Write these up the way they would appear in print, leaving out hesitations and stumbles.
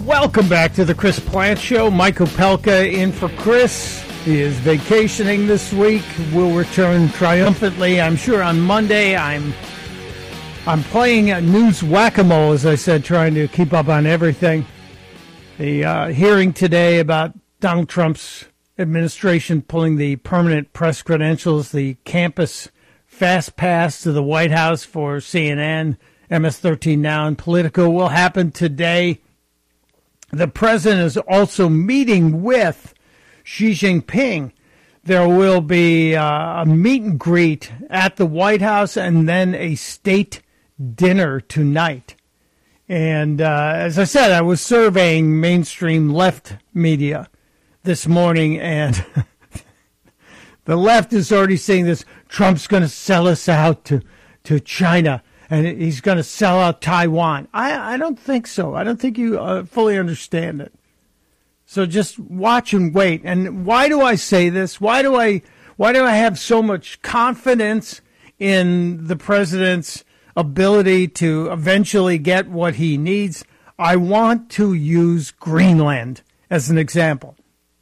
Welcome back to the Chris Plante Show. Mike Opelka in for Chris. He is vacationing this week. Will return triumphantly, I'm sure, on Monday. I'm playing news whack-a-mole, as I said, trying to keep up on everything. The hearing today about Donald Trump's administration pulling the permanent press credentials, the campus fast pass to the White House for CNN, MS-13 Now, and Politico will happen today. The president is also meeting with Xi Jinping. There will be a meet and greet at the White House and then a state dinner tonight. And as I said, I was surveying mainstream left media this morning, and the left is already saying this. Trump's going to sell us out to China, and he's going to sell out Taiwan. I don't think so. I don't think you fully understand it. So just watch and wait. And why do I say this? Why do I have so much confidence in the president's ability to eventually get what he needs? I want to use Greenland as an example.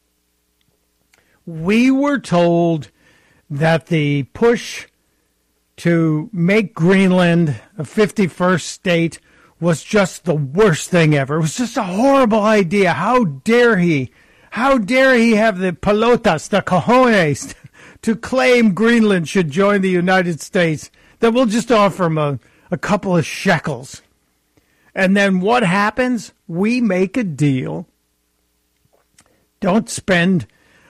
We were told that the push to make Greenland a 51st state was just the worst thing ever. It was just a horrible idea. How dare he? How dare he have the pelotas, the cojones, to claim Greenland should join the United States, that we'll just offer him a couple of shekels. And then what happens? We make a deal. Don't spend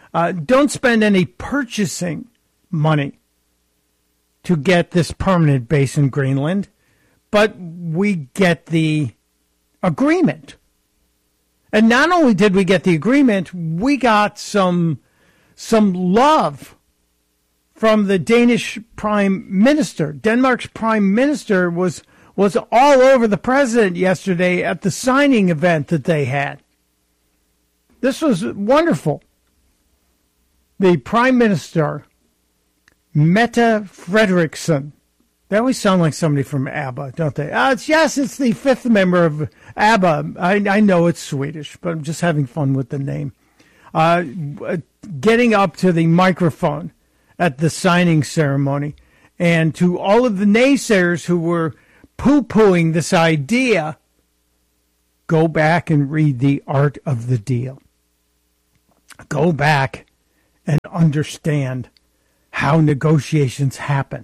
any purchasing money to get this permanent base in Greenland, but we get the agreement. And not only did we get the agreement, we got some love from the Danish Prime Minister. Denmark's Prime Minister was all over the president yesterday at the signing event that they had. This was wonderful. The Prime Minister, Mette Frederiksen. They always sound like somebody from ABBA, don't they? It's the fifth member of ABBA. I know it's Swedish, but I'm just having fun with the name. Getting up to the microphone at the signing ceremony, and to all of the naysayers who were poo-pooing this idea, go back and read The Art of the Deal. Go back and understand how negotiations happen.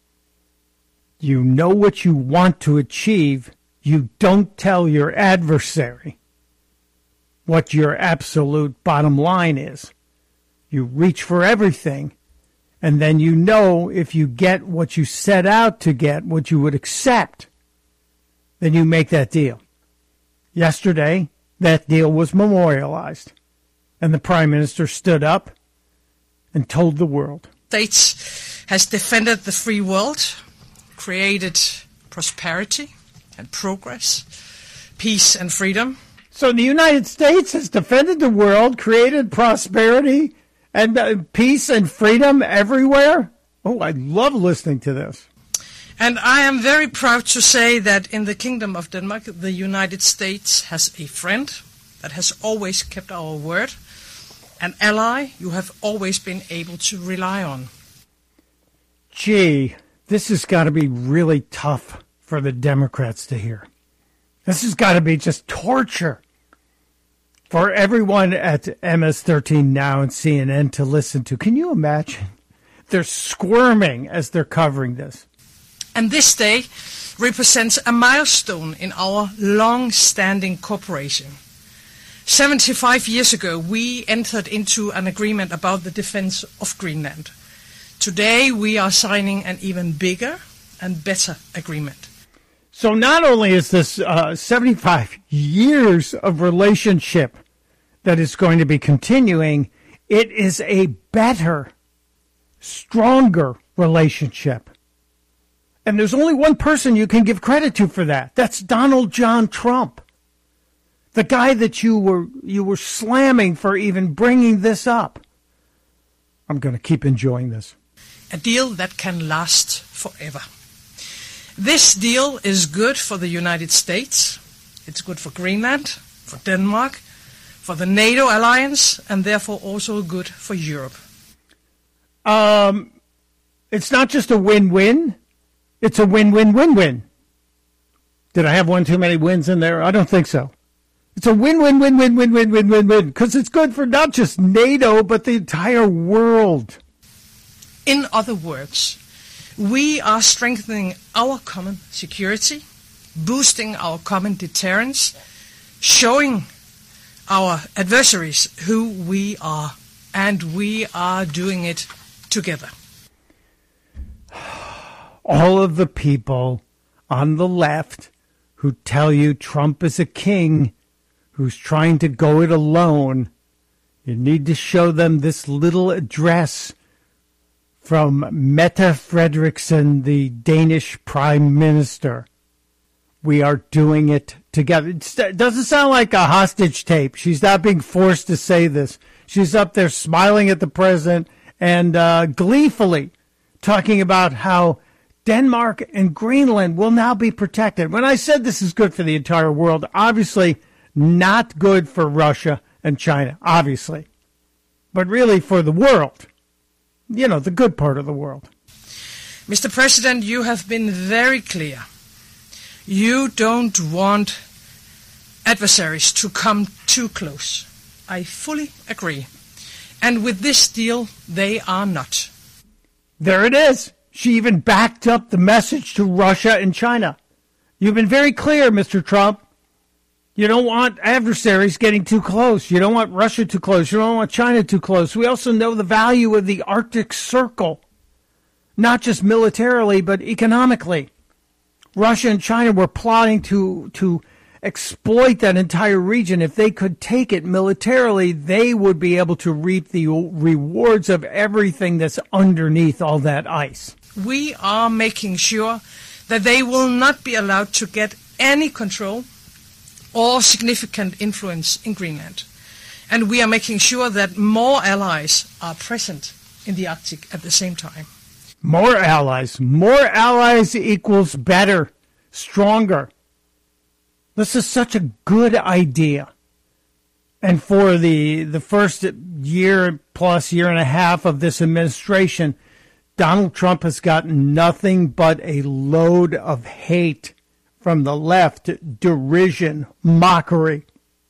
You know what you want to achieve. You don't tell your adversary what your absolute bottom line is. You reach for everything, and then you know if you get what you set out to get, what you would accept, then you make that deal. Yesterday, that deal was memorialized, and the Prime Minister stood up and told the world. States has defended the free world, created prosperity and progress, peace and freedom. So the United States has defended the world, created prosperity and peace and freedom everywhere? Oh, I love listening to this. And I am very proud to say that in the Kingdom of Denmark, the United States has a friend that has always kept our word, an ally you have always been able to rely on. Gee, this has got to be really tough for the Democrats to hear. This has got to be just torture for everyone at MS-13 Now and CNN to listen to. Can you imagine? They're squirming as they're covering this. And this day represents a milestone in our long-standing cooperation. 75 years ago, we entered into an agreement about the defense of Greenland. Today, we are signing an even bigger and better agreement. So not only is this 75 years of relationship that is going to be continuing, it is a better, stronger relationship. And there's only one person you can give credit to for that. That's Donald John Trump, the guy that you were slamming for even bringing this up. I'm going to keep enjoying this. A deal that can last forever. This deal is good for the United States. It's good for Greenland. for Denmark, for the NATO alliance, and therefore also good for Europe. It's not just a win-win. It's a win-win-win-win. Did I have one too many wins in there? I don't think so. It's a win-win-win-win-win-win-win-win because it's good for not just NATO, but the entire world. In other words, we are strengthening our common security, boosting our common deterrence, showing our adversaries who we are, and we are doing it together. All of the people on the left who tell you Trump is a king who's trying to go it alone, you need to show them this little address from Mette Frederiksen, the Danish Prime Minister. We are doing it together. It doesn't sound like a hostage tape. She's not being forced to say this. She's up there smiling at the president and gleefully talking about how Denmark and Greenland will now be protected. When I said this is good for the entire world, obviously not good for Russia and China, obviously, but really for the world, you know, the good part of the world. Mr. President, you have been very clear. You don't want adversaries to come too close. I fully agree. And with this deal, they are not. There it is. She even backed up the message to Russia and China. You've been very clear, Mr. Trump. You don't want adversaries getting too close. You don't want Russia too close. You don't want China too close. We also know the value of the Arctic Circle, not just militarily, but economically. Russia and China were plotting to exploit that entire region. If they could take it militarily, they would be able to reap the rewards of everything that's underneath all that ice. We are making sure that they will not be allowed to get any control or significant influence in Greenland. And we are making sure that more allies are present in the Arctic at the same time. More allies. More allies equals better, stronger. This is such a good idea. And for the first year plus year and a half of this administration, Donald Trump has gotten nothing but a load of hate from the left, derision, mockery.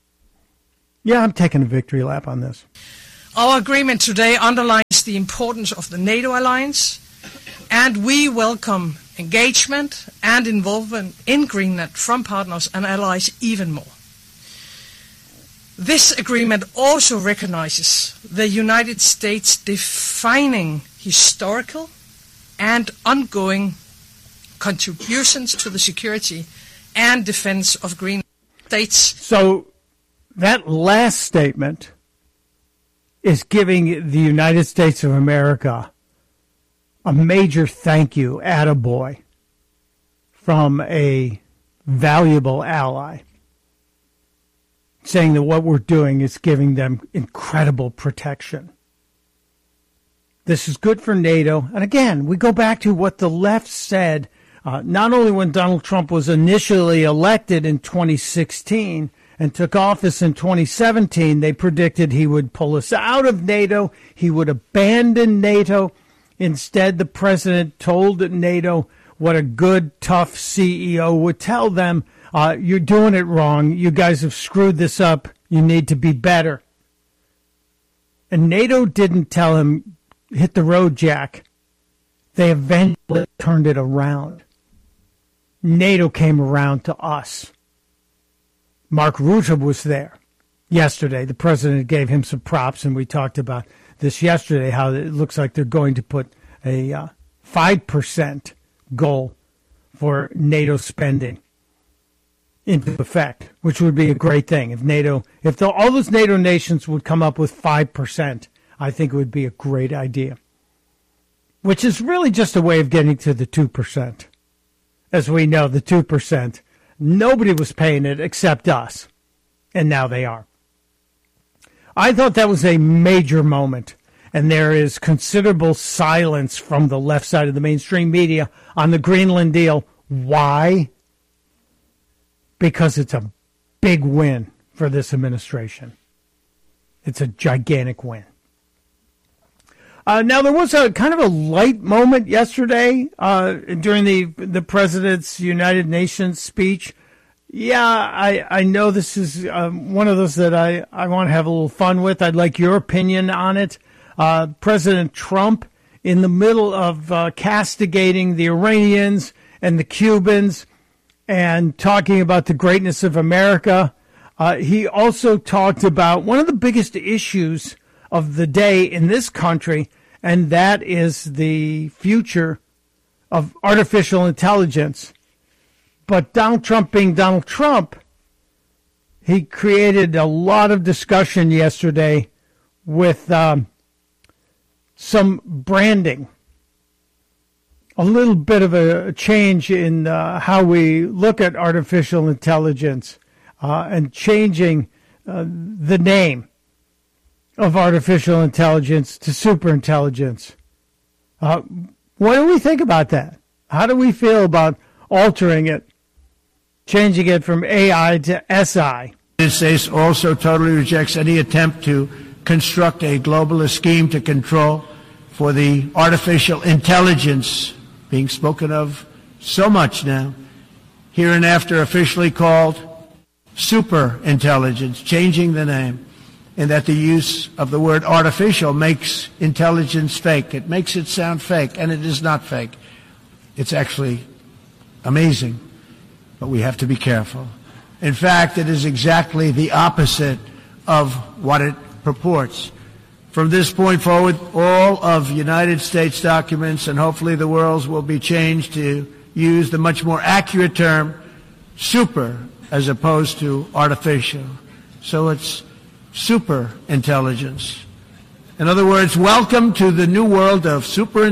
Yeah, I'm taking a victory lap on this. Our agreement today underlines the importance of the NATO alliance, and we welcome engagement and involvement in Greenland from partners and allies even more. This agreement also recognizes the United States defining historical and ongoing contributions to the security and defense of Greenland states. So that last statement is giving the United States of America a major thank you, attaboy, from a valuable ally, saying that what we're doing is giving them incredible protection. This is good for NATO. And again, we go back to what the left said, not only when Donald Trump was initially elected in 2016 and took office in 2017, they predicted he would pull us out of NATO, he would abandon NATO. Instead, the president told NATO what a good, tough CEO would tell them. You're doing it wrong. You guys have screwed this up. You need to be better. And NATO didn't tell him, hit the road, Jack. They eventually turned it around. NATO came around to us. Mark Rutte was there yesterday. The president gave him some props, and we talked about this yesterday, how it looks like they're going to put a 5% goal for NATO spending into effect, which would be a great thing. If all those NATO nations would come up with 5%, I think it would be a great idea, which is really just a way of getting to the 2%. As we know, the 2%, nobody was paying it except us, and now they are. I thought that was a major moment, and there is considerable silence from the left side of the mainstream media on the Greenland deal. Why? Because it's a big win for this administration. It's a gigantic win. Now, there was a kind of a light moment yesterday during the president's United Nations speech. Yeah, I know this is one of those that I want to have a little fun with. I'd like your opinion on it. President Trump, in the middle of castigating the Iranians and the Cubans and talking about the greatness of America, he also talked about one of the biggest issues of the day in this country, and that is the future of artificial intelligence. But Donald Trump being Donald Trump, he created a lot of discussion yesterday with some branding, a little bit of a change in how we look at artificial intelligence and changing the name of artificial intelligence to superintelligence. What do we think about that? How do we feel about altering it, changing it from AI to SI? The United States also totally rejects any attempt to construct a globalist scheme to control for the artificial intelligence being spoken of so much now, hereinafter officially called superintelligence, changing the name, and that the use of the word artificial makes intelligence fake. It makes it sound fake, and it is not fake. It's actually amazing, but we have to be careful. In fact, it is exactly the opposite of what it purports. From this point forward, all of United States documents and hopefully the world's will be changed to use the much more accurate term super as opposed to artificial. So it's super intelligence. In other words, welcome to the new world of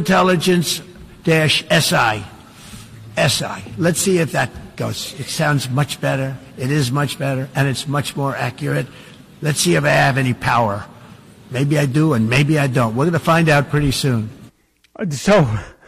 superintelligence-SI. SI. Let's see if that goes. It sounds much better. It is much better, and it's much more accurate. Let's see if I have any power. Maybe I do, and maybe I don't. We're going to find out pretty soon. So,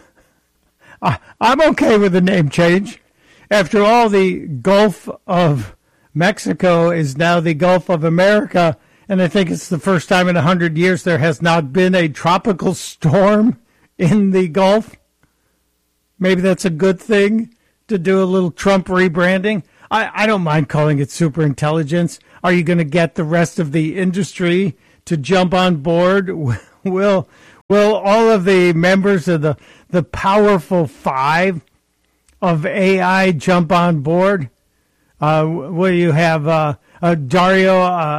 I'm okay with the name change. After all, the Gulf of Mexico is now the Gulf of America, and I think it's the first time in 100 years there has not been a tropical storm in the Gulf. Maybe that's a good thing to do a little Trump rebranding. I don't mind calling it superintelligence. Are you going to get the rest of the industry to jump on board? Will all of the members of the powerful five of AI jump on board? Will you have Dario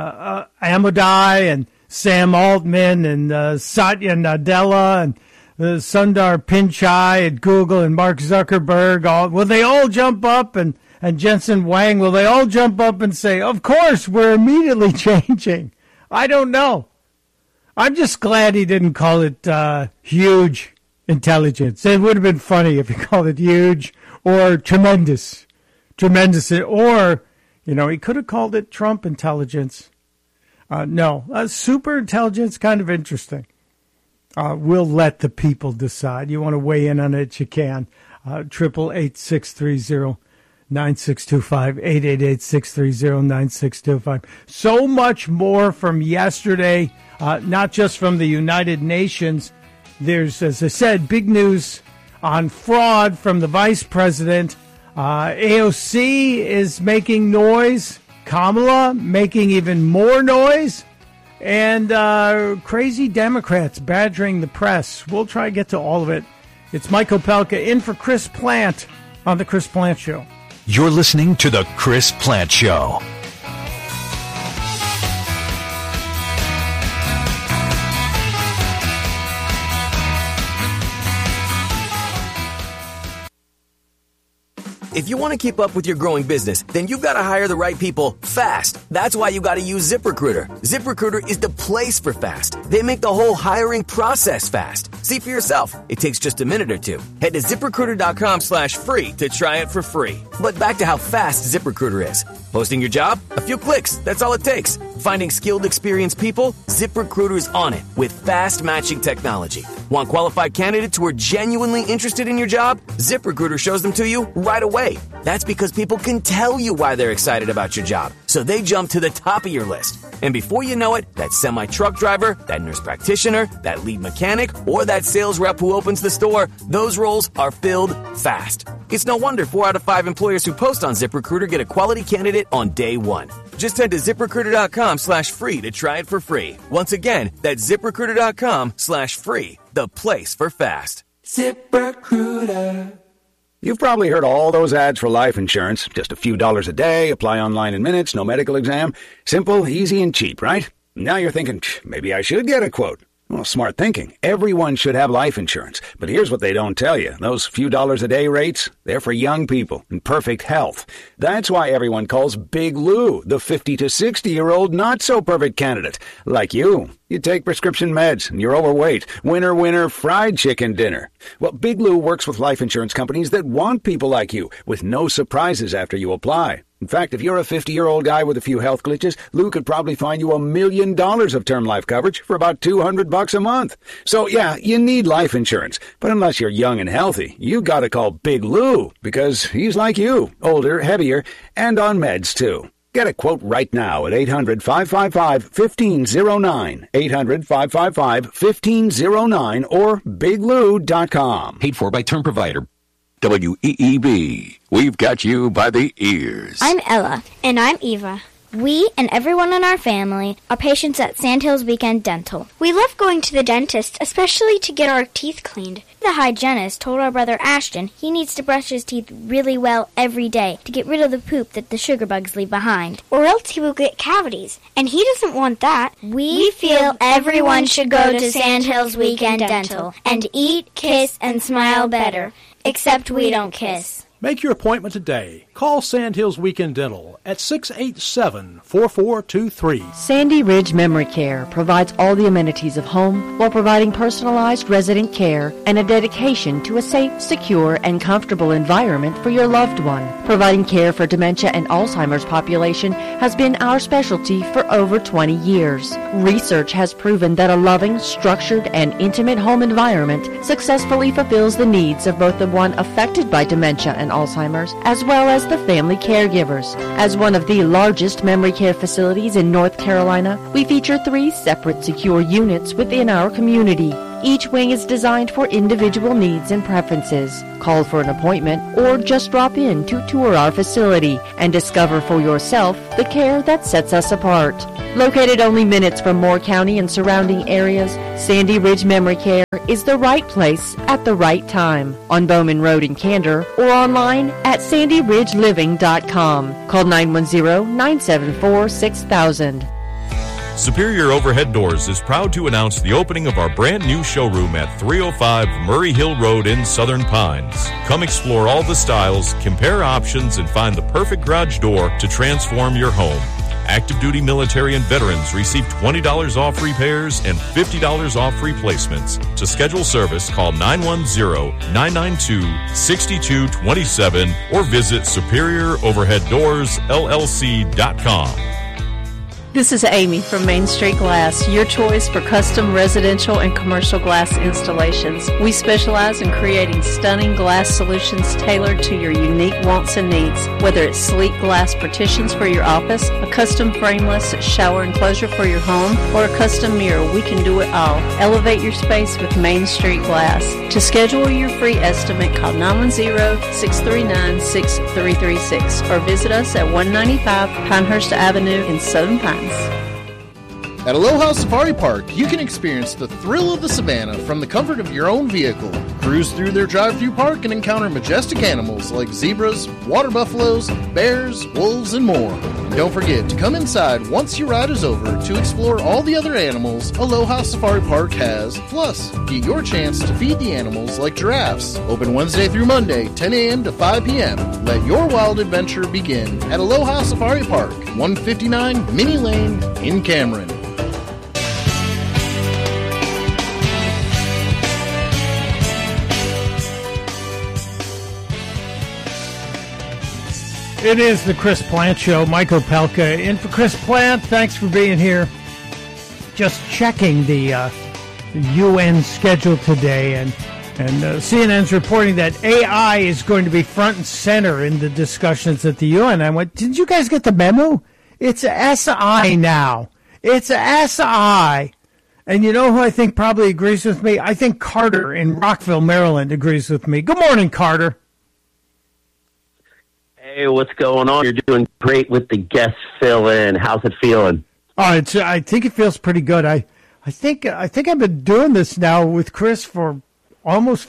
Amodei and Sam Altman and Satya Nadella and Sundar Pichai at Google and Mark Zuckerberg? Will they all jump up, and Jensen Huang, will they all jump up and say, of course, we're immediately changing? I don't know. I'm just glad he didn't call it huge intelligence. It would have been funny if he called it huge or tremendous. Or, he could have called it Trump intelligence. No, super intelligence, kind of interesting. We'll let the people decide. You want to weigh in on it, you can. 888-630-9625, 888-630-9625. So much more from yesterday, not just from the United Nations. There's, as I said, big news on fraud from the vice president. AOC is making noise. Kamala making even more noise. And crazy Democrats badgering the press. We'll try to get to all of it. It's Mike Opelka in for Chris Plant on The Chris Plant Show. You're listening to The Chris Plant Show. If you want to keep up with your growing business, then you've got to hire the right people fast. That's why you got to use ZipRecruiter. ZipRecruiter is the place for fast. They make the whole hiring process fast. See for yourself. It takes just a minute or two. Head to ZipRecruiter.com/free to try it for free. But back to how fast ZipRecruiter is. Posting your job? A few clicks. That's all it takes. Finding skilled, experienced people? ZipRecruiter is on it with fast matching technology. Want qualified candidates who are genuinely interested in your job? ZipRecruiter shows them to you right away. That's because people can tell you why they're excited about your job, so they jump to the top of your list. And before you know it, that semi-truck driver, that nurse practitioner, that lead mechanic, or that sales rep who opens the store, those roles are filled fast. It's no wonder 4 out of 5 employers who post on ZipRecruiter get a quality candidate on day one. Just head to ZipRecruiter.com/free to try it for free. Once again, that's ZipRecruiter.com/free, the place for fast. ZipRecruiter. You've probably heard all those ads for life insurance. Just a few dollars a day, apply online in minutes, no medical exam. Simple, easy, and cheap, right? Now you're thinking, maybe I should get a quote. Well, smart thinking. Everyone should have life insurance. But here's what they don't tell you. Those few dollars a day rates, they're for young people in perfect health. That's why everyone calls Big Lou the 50 to 60-year-old not-so-perfect candidate. Like you. You take prescription meds, and you're overweight. Winner, fried chicken dinner. Well, Big Lou works with life insurance companies that want people like you, with no surprises after you apply. In fact, if you're a 50-year-old guy with a few health glitches, Lou could probably find you $1 million of term life coverage for about $200 a month. So, yeah, you need life insurance. But unless you're young and healthy, you gotta call Big Lou, because he's like you, older, heavier, and on meds, too. Get a quote right now at 800-555-1509, 800-555-1509, or biglou.com. Paid for by term provider. WEEB. We've got you by the ears. I'm Ella. And I'm Eva. We and everyone in our family are patients at Sandhills Weekend Dental. We love going to the dentist, especially to get our teeth cleaned. The hygienist told our brother Ashton he needs to brush his teeth really well every day to get rid of the poop that the sugar bugs leave behind. Or else he will get cavities, and he doesn't want that. We feel everyone should go to Sandhills Weekend Dental and eat, kiss, and smile better. Except we don't kiss. Make your appointment today. Call Sandhills Weekend Dental at 687-4423. Sandy Ridge Memory Care provides all the amenities of home while providing personalized resident care and a dedication to a safe, secure, and comfortable environment for your loved one. Providing care for dementia and Alzheimer's population has been our specialty for over 20 years. Research has proven that a loving, structured, and intimate home environment successfully fulfills the needs of both the one affected by dementia and Alzheimer's, as well as the family caregivers. As one of the largest memory care facilities in North Carolina, we feature 3 separate secure units within our community. Each wing is designed for individual needs and preferences. Call for an appointment or just drop in to tour our facility and discover for yourself the care that sets us apart. Located only minutes from Moore County and surrounding areas, Sandy Ridge Memory Care is the right place at the right time on Bowman Road in Candor or online at sandyridgeliving.com. Call 910-974-6000. Superior Overhead Doors is proud to announce the opening of our brand new showroom at 305 Murray Hill Road in Southern Pines. Come explore all the styles, compare options, and find the perfect garage door to transform your home. Active duty military and veterans receive $20 off repairs and $50 off replacements. To schedule service, call 910-992-6227 or visit SuperiorOverheadDoorsLLC.com. This is Amy from Main Street Glass, your choice for custom residential and commercial glass installations. We specialize in creating stunning glass solutions tailored to your unique wants and needs. Whether it's sleek glass partitions for your office, a custom frameless shower enclosure for your home, or a custom mirror, we can do it all. Elevate your space with Main Street Glass. To schedule your free estimate, call 910-639-6336 or visit us at 195 Pinehurst Avenue in Southern Pines. At Aloha Safari Park, you can experience the thrill of the savannah from the comfort of your own vehicle. Cruise through their drive-through park and encounter majestic animals like zebras, water buffaloes, bears, wolves, and more. And don't forget to come inside once your ride is over to explore all the other animals Aloha Safari Park has. Plus, get your chance to feed the animals like giraffes. Open Wednesday through Monday, 10 a.m. to 5 p.m. Let your wild adventure begin at Aloha Safari Park, 159 Minnie Lane in Cameron. It is the Chris Plant Show. Mike Opelka in for Chris Plant. Thanks for being here. Just checking the UN schedule today, and CNN's reporting that AI is going to be front and center in the discussions at the UN. I went, did you guys get the memo? It's SI now. It's SI. And you know who I think probably agrees with me? I think Carter in Rockville, Maryland agrees with me. Good morning, Carter. Hey, what's going on? You're doing great with the guest fill-in. How's it feeling? Oh, I think it feels pretty good. I think I've been doing this now with Chris for almost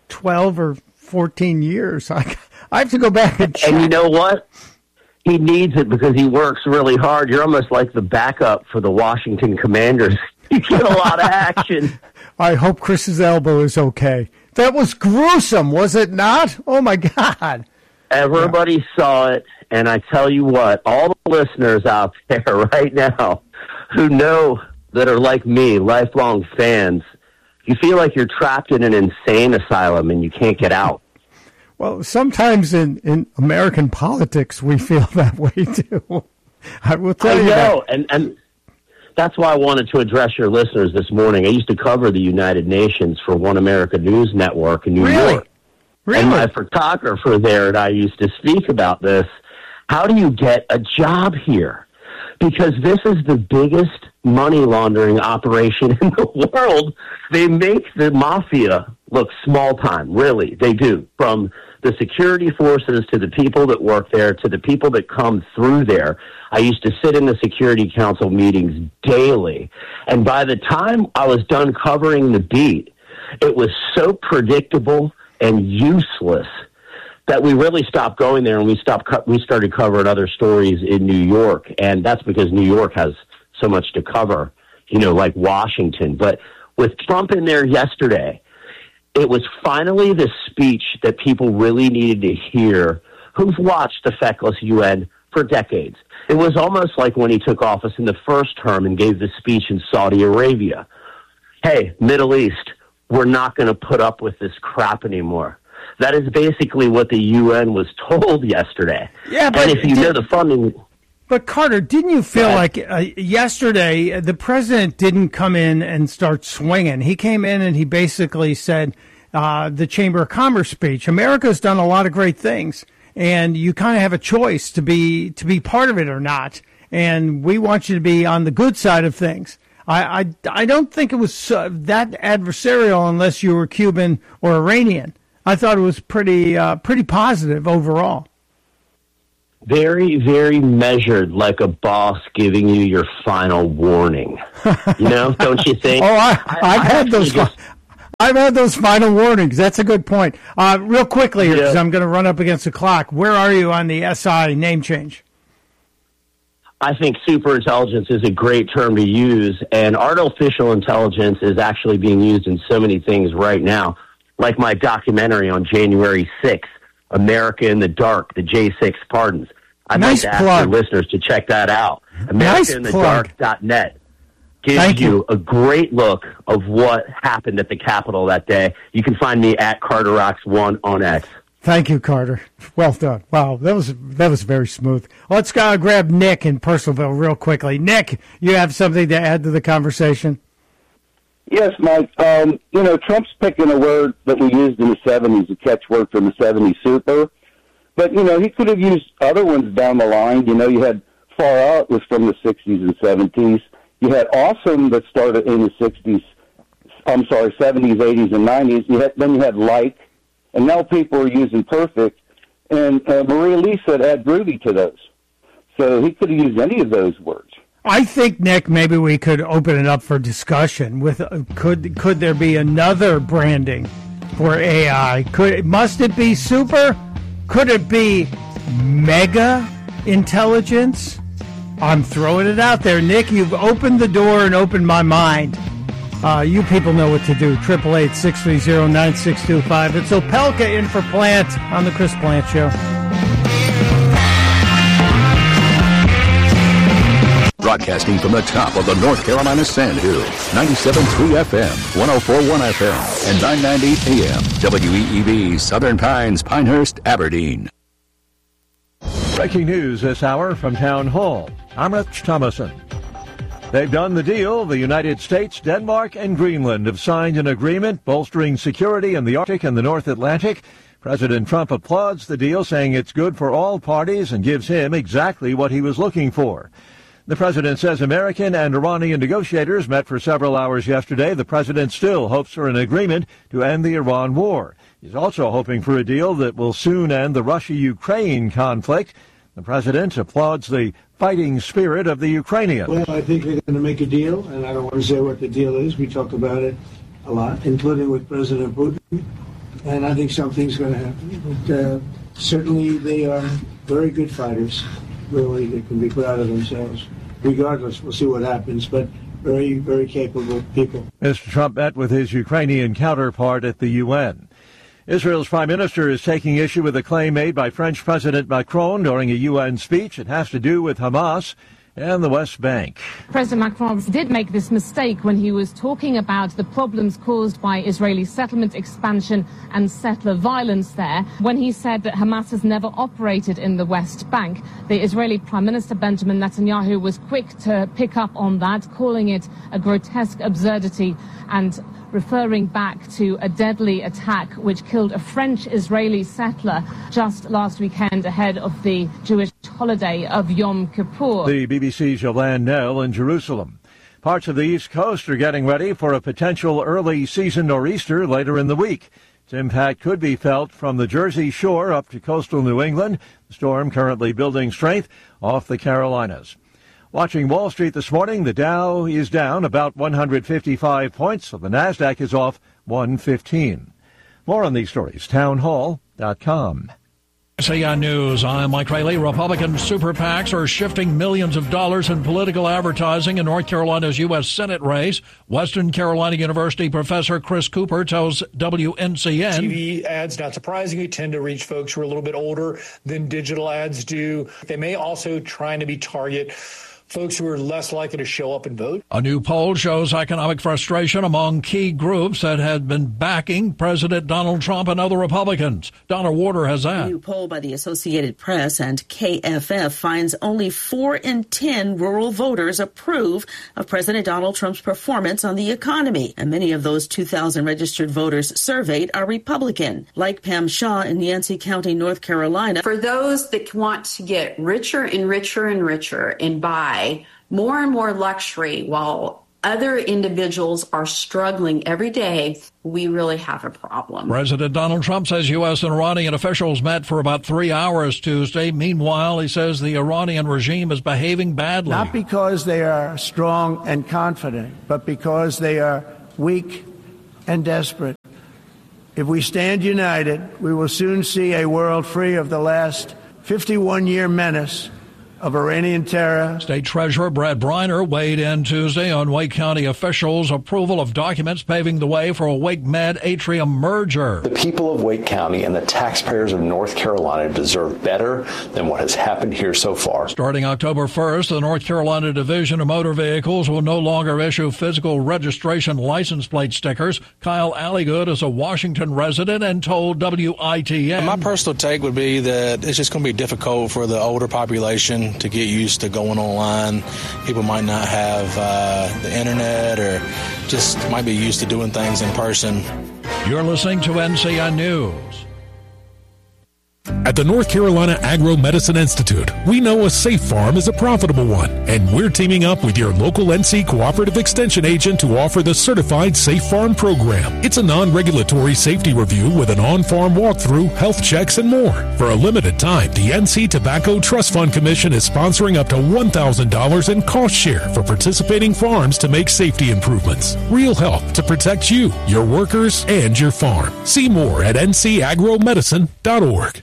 12 or 14 years. I have to go back and check. And you know what? He needs it because he works really hard. You're almost like the backup for the Washington Commanders. You get a lot of action. I hope Chris's elbow is okay. That was gruesome, was it not? Oh, my God. Everybody saw it, and I tell you what, all the listeners out there right now who know that are like me, lifelong fans, you feel like you're trapped in an insane asylum and you can't get out. Well, sometimes in American politics, we feel that way, too. I will tell you that. And that's why I wanted to address your listeners this morning. I used to cover the United Nations for One America News Network in New York. Really? And my photographer there and I used to speak about this. How do you get a job here? Because this is the biggest money laundering operation in the world. They make the mafia look small time, really. They do. From the security forces to the people that work there to the people that come through there. I used to sit in the Security Council meetings daily. And by the time I was done covering the beat, it was so predictable and useless that we really stopped going there, and we started covering other stories in New York, and that's because New York has so much to cover, like Washington. But with Trump in there yesterday, it was finally the speech that people really needed to hear who've watched the feckless UN for decades. It was almost like when he took office in the first term and gave the speech in Saudi Arabia. Hey, Middle East, we're not going to put up with this crap anymore. That is basically what the UN was told yesterday. Yeah, but and if you know the funding... But, Carter, didn't you feel like yesterday the president didn't come in and start swinging? He came in and he basically said, the Chamber of Commerce speech, America's done a lot of great things, and you kind of have a choice to be part of it or not, and we want you to be on the good side of things. I don't think it was that adversarial unless you were Cuban or Iranian. I thought it was pretty positive overall. Very, very measured, like a boss giving you your final warning. Don't you think? I've had those. I've had those final warnings. That's a good point. Real quickly, because I'm going to run up against the clock. Where are you on the SI name change? I think superintelligence is a great term to use, and artificial intelligence is actually being used in so many things right now, like my documentary on January 6th, America in the Dark, the J6 Pardons. I'd like to ask your listeners to check that out. AmericaInTheDark.net gives you a great look of what happened at the Capitol that day. You can find me at CarterRocks1 on X. Thank you, Carter. Well done. Wow, that was very smooth. Let's grab Nick in Purcellville real quickly. Nick, you have something to add to the conversation? Yes, Mike. Trump's picking a word that we used in the 70s, a catchword from the 70s, super. But, he could have used other ones down the line. You had Far Out was from the 60s and 70s. You had Awesome that started in the 70s, 80s, and 90s. Then you had Like. And now people are using Perfect, and Maria Lee said add groovy to those. So he could have used any of those words. I think, Nick, maybe we could open it up for discussion. With could there be another branding for AI? Must it be super? Could it be mega intelligence? I'm throwing it out there. Nick, you've opened the door and opened my mind. You people know what to do. 888-630-9625. It's Opelka in for Plant on the Chris Plant Show. Broadcasting from the top of the North Carolina Sand Hills, 97.3 FM, 104.1 FM, and 990 AM, WEEB, Southern Pines, Pinehurst, Aberdeen. Breaking news this hour from Town Hall. I'm Rich Thomason. They've done the deal. The United States, Denmark, and Greenland have signed an agreement bolstering security in the Arctic and the North Atlantic. President Trump applauds the deal, saying it's good for all parties and gives him exactly what he was looking for. The president says American and Iranian negotiators met for several hours yesterday. The president still hopes for an agreement to end the Iran war. He's also hoping for a deal that will soon end the Russia-Ukraine conflict. The president applauds the fighting spirit of the Ukrainians. Well, I think they're going to make a deal, and I don't want to say what the deal is. We talk about it a lot, including with President Putin, and I think something's going to happen. But certainly they are very good fighters. Really, they can be proud of themselves. Regardless, we'll see what happens, but very, very capable people. Mr. Trump met with his Ukrainian counterpart at the UN. Israel's prime minister is taking issue with a claim made by French President Macron during a UN speech. It has to do with Hamas and the West Bank. President Macron did make this mistake when he was talking about the problems caused by Israeli settlement expansion and settler violence there, when he said that Hamas has never operated in the West Bank. The Israeli Prime Minister Benjamin Netanyahu was quick to pick up on that, calling it a grotesque absurdity and referring back to a deadly attack which killed a French-Israeli settler just last weekend ahead of the Jewish holiday of Yom Kippur. The BBC's Yolande Nell in Jerusalem. Parts of the East Coast are getting ready for a potential early season nor'easter later in the week. Its impact could be felt from the Jersey Shore up to coastal New England. The storm currently building strength off the Carolinas. Watching Wall Street this morning, the Dow is down about 155 points, so the NASDAQ is off 115. More on these stories, townhall.com. SAI News, I'm Mike Rayleigh. Republican super PACs are shifting millions of dollars in political advertising in North Carolina's U.S. Senate race. Western Carolina University professor Chris Cooper tells WNCN. TV ads, not surprisingly, tend to reach folks who are a little bit older than digital ads do. They may also try to target folks who are less likely to show up and vote. A new poll shows economic frustration among key groups that had been backing President Donald Trump and other Republicans. Donna Warder has that. A new poll by the Associated Press and KFF finds only 4 in 10 rural voters approve of President Donald Trump's performance on the economy. And many of those 2,000 registered voters surveyed are Republican, like Pam Shaw in Yancey County, North Carolina. For those that want to get richer and richer and richer and buy more and more luxury while other individuals are struggling every day, we really have a problem. President Donald Trump says U.S. and Iranian officials met for about 3 hours Tuesday. Meanwhile, he says the Iranian regime is behaving badly. Not because they are strong and confident, but because they are weak and desperate. If we stand united, we will soon see a world free of the last 51-year menace of Iranian terror. State Treasurer Brad Briner weighed in Tuesday on Wake County officials' approval of documents paving the way for a Wake-Med Atrium merger. The people of Wake County and the taxpayers of North Carolina deserve better than what has happened here so far. Starting October 1st, the North Carolina Division of Motor Vehicles will no longer issue physical registration license plate stickers. Kyle Alligood is a Washington resident and told WITN. My personal take would be that it's just going to be difficult for the older population to get used to going online. People might not have the internet or just might be used to doing things in person. You're listening to NCN News. At the North Carolina Agro-Medicine Institute, we know a safe farm is a profitable one, and we're teaming up with your local NC Cooperative Extension agent to offer the Certified Safe Farm program. It's a non-regulatory safety review with an on-farm walkthrough, health checks, and more. For a limited time, the NC Tobacco Trust Fund Commission is sponsoring up to $1,000 in cost share for participating farms to make safety improvements. Real help to protect you, your workers, and your farm. See more at ncagromedicine.org.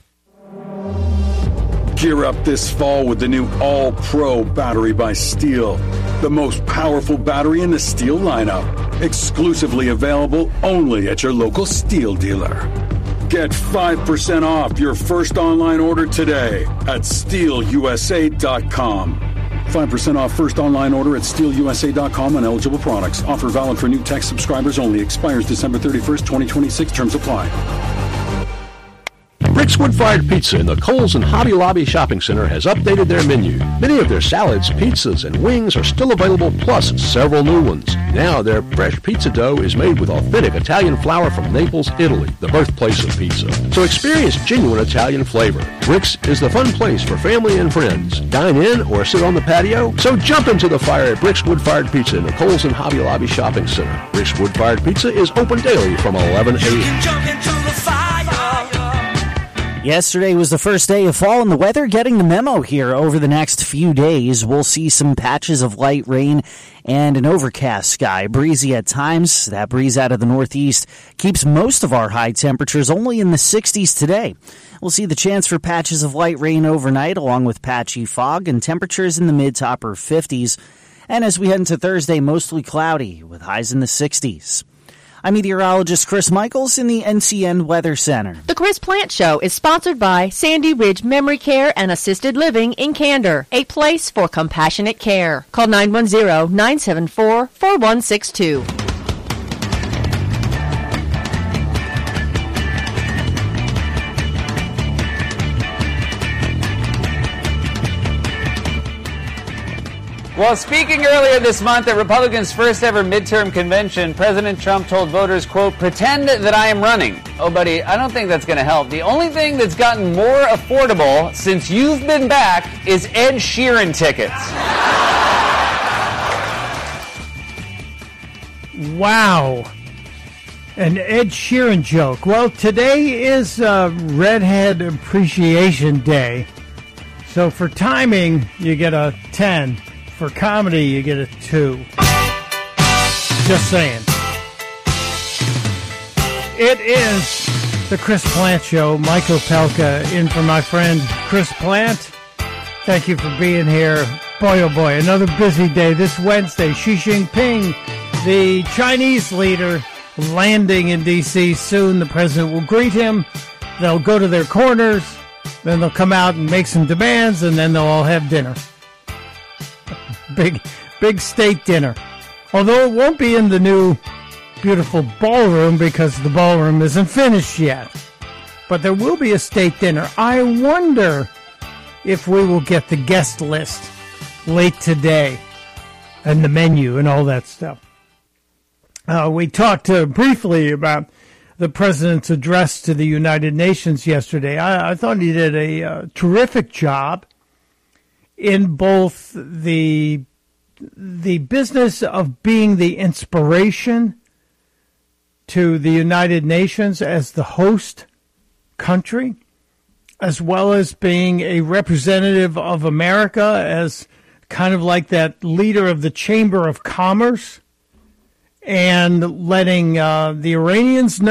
Gear up this fall with the new All-Pro battery by Steel. The most powerful battery in the Steel lineup. Exclusively available only at your local Steel dealer. Get 5% off your first online order today at SteelUSA.com. 5% off first online order at SteelUSA.com on eligible products. Offer valid for new tech subscribers only. Expires December 31st, 2026. Terms apply. Brick's Wood-Fired Pizza in the Kohl's and Hobby Lobby Shopping Center has updated their menu. Many of their salads, pizzas, and wings are still available, plus several new ones. Now their fresh pizza dough is made with authentic Italian flour from Naples, Italy, the birthplace of pizza. So experience genuine Italian flavor. Brick's is the fun place for family and friends. Dine in or sit on the patio? So jump into the fire at Brick's Wood-Fired Pizza in the Kohl's and Hobby Lobby Shopping Center. Brick's Wood-Fired Pizza is open daily from 11 a.m. Yesterday was the first day of fall, and the weather getting the memo here. Over the next few days, we'll see some patches of light rain and an overcast sky. Breezy at times. That breeze out of the northeast keeps most of our high temperatures only in the 60s today. We'll see the chance for patches of light rain overnight, along with patchy fog, and temperatures in the mid to upper 50s. And as we head into Thursday, mostly cloudy with highs in the 60s. I'm meteorologist Chris Michaels in the NCN Weather Center. The Chris Plant Show is sponsored by Sandy Ridge Memory Care and Assisted Living in Candor, a place for compassionate care. Call 910-974-4162. Well, speaking earlier this month at Republicans' first ever midterm convention, President Trump told voters, quote, "Pretend that I am running." Oh, buddy, I don't think that's going to help. The only thing that's gotten more affordable since you've been back is Ed Sheeran tickets. Wow. An Ed Sheeran joke. Well, today is Redhead Appreciation Day. So for timing, you get a 10. For comedy, you get a 2. Just saying. It is the Chris Plant Show. Mike Opelka in for my friend Chris Plant. Thank you for being here. Boy, oh boy, another busy day this Wednesday. Xi Jinping, the Chinese leader, landing in D.C. soon. The president will greet him. They'll go to their corners. Then they'll come out and make some demands, and then they'll all have dinner. Big state dinner. Although it won't be in the new beautiful ballroom because the ballroom isn't finished yet. But there will be a state dinner. I wonder if we will get the guest list late today and the menu and all that stuff. We talked briefly about the president's address to the United Nations yesterday. I thought he did a terrific job in both the business of being the inspiration to the United Nations as the host country, as well as being a representative of America as kind of like that leader of the Chamber of Commerce, and letting the Iranians know